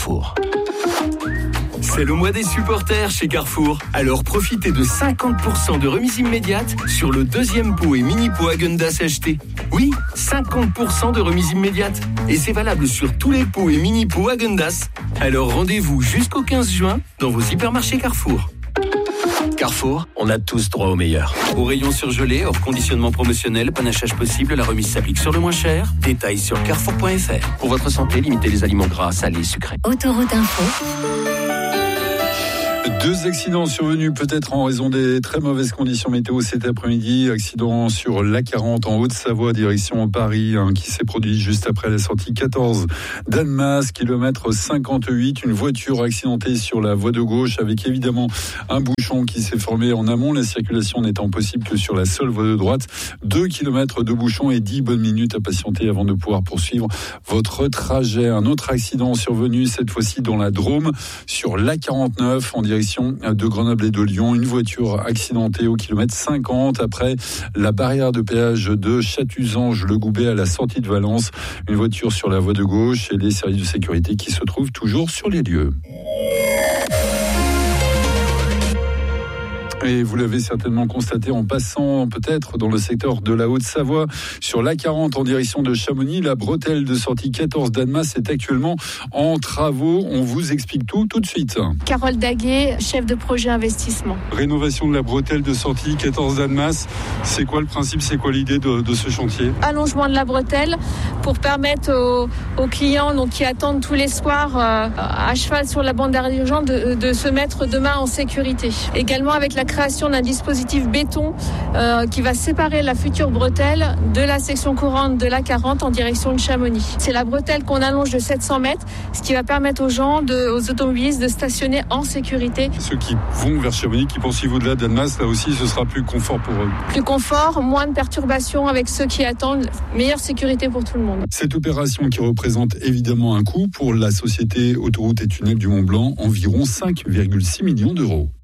Carrefour. C'est le mois des supporters chez Carrefour. Alors profitez de 50% de remise immédiate sur le deuxième pot et mini pot Häagen-Dazs acheté. Oui, 50% de remise immédiate. Et c'est valable sur tous les pots et mini pots Häagen-Dazs. Alors rendez-vous jusqu'au 15 juin dans vos hypermarchés Carrefour. Carrefour, on a tous droit au meilleur. Au rayon surgelé, hors conditionnement promotionnel, panachage possible, la remise s'applique sur le moins cher. Détails sur carrefour.fr. Pour votre santé, limitez les aliments gras, salés, sucrés. Autoroute Info. 2 accidents survenus peut-être en raison des très mauvaises conditions météo cet après-midi. Accident sur l'A40 en Haute-Savoie, direction Paris, qui s'est produit juste après la sortie 14 d'Annemasse, kilomètre 58. Une voiture accidentée sur la voie de gauche avec évidemment un bouchon qui s'est formé en amont. La circulation n'étant possible que sur la seule voie de droite. 2 kilomètres de bouchon et 10 bonnes minutes à patienter avant de pouvoir poursuivre votre trajet. Un autre accident survenu cette fois-ci dans la Drôme sur l'A49 en direction de Grenoble et de Lyon. Une voiture accidentée au kilomètre 50 après la barrière de péage de Chatuzange-le-Goubet à la sortie de Valence. Une voiture sur la voie de gauche et les services de sécurité qui se trouvent toujours sur les lieux. Et vous l'avez certainement constaté en passant peut-être dans le secteur de la Haute-Savoie sur l'A40 en direction de Chamonix. La bretelle de sortie 14 d'Annemasse est actuellement en travaux. On vous explique tout de suite. Carole Daguet, chef de projet investissement. Rénovation de la bretelle de sortie 14 d'Annemasse. C'est quoi le principe, c'est quoi l'idée de ce chantier ? Allongement de la bretelle pour permettre aux clients donc, qui attendent tous les soirs à cheval sur la bande d'arrêt urgent de se mettre demain en sécurité. Également avec la création d'un dispositif béton qui va séparer la future bretelle de la section courante de l'A40 en direction de Chamonix. C'est la bretelle qu'on allonge de 700 mètres, ce qui va permettre aux gens, aux automobilistes de stationner en sécurité. Ceux qui vont vers Chamonix, qui poursuivent au-delà d'Annemasse, là aussi ce sera plus confort pour eux. Plus confort, moins de perturbations avec ceux qui attendent, meilleure sécurité pour tout le monde. Cette opération qui représente évidemment un coût pour la société Autoroutes et Tunnels du Mont-Blanc, environ 5,6 millions d'euros.